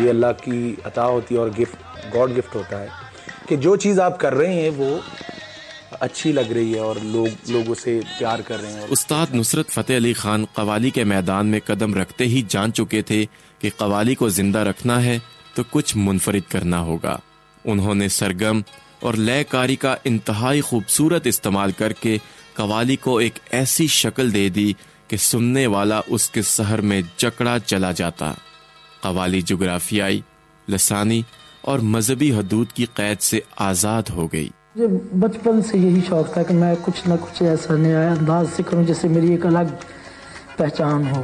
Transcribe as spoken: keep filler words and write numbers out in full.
ये अल्लाह की अता होती है और गिफ्ट गॉड गिफ्ट होता है कि जो चीज़ आप कर रहे हैं वो अच्छी लग रही है और लोग लोगों से प्यार कर रहे हैं। उस्ताद नुसरत फ़तेह अली खान कव्वाली के मैदान में कदम रखते ही जान चुके थे कि कव्वाली को जिंदा रखना है तो कुछ मुनफरिद करना होगा। उन्होंने सरगम और लयकारी का इंतहाई खूबसूरत इस्तेमाल करके कव्वाली को एक ऐसी शक्ल दे दी कि सुनने वाला उसके सहर में जकड़ा चला जाता। कव्वाली जुग्राफियाई, लसानी और मजहबी हदूद की कैद से आज़ाद हो गई। मुझे बचपन से यही शौक था कि मैं कुछ ना कुछ ऐसा नया अंदाज से करूं जिससे मेरी एक अलग पहचान हो।